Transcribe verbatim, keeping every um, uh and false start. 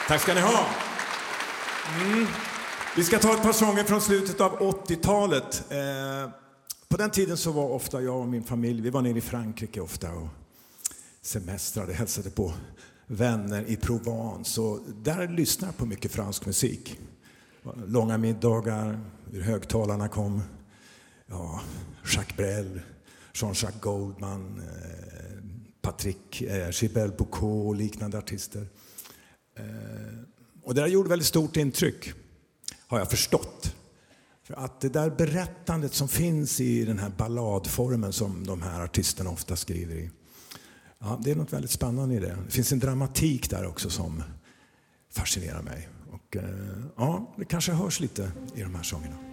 Tack ska ni ha. Mm. Vi ska ta ett par sånger från slutet av åttiotalet. Eh, på den tiden så var ofta jag och min familj, vi var nere i Frankrike ofta och semestrade, hälsade på vänner i Provence. Och där lyssnade jag på mycket fransk musik. Långa middagar, hur högtalarna kom. Ja, Jacques Brel, Jean-Jacques Goldman, eh, Patrick, eh, Gilbert Bocaux och liknande artister. Eh, och det där gjorde väldigt stort intryck, har jag förstått. För att det där berättandet som finns i den här balladformen som de här artisterna ofta skriver i. Ja, det är något väldigt spännande i det. Det finns en dramatik där också som fascinerar mig. Och eh, ja, det kanske hörs lite i de här sångerna.